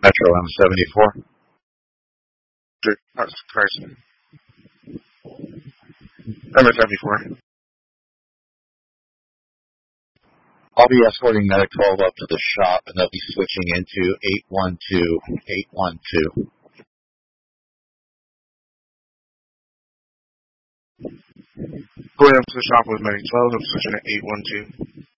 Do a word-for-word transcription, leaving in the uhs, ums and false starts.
Metro M seventy-four. Carson. Number seventy-four. I'll be escorting Medic twelve up to the shop, and they'll be switching into eight one two, eight one two. Going up to the shop with Medic twelve, I'm switching to eight one two.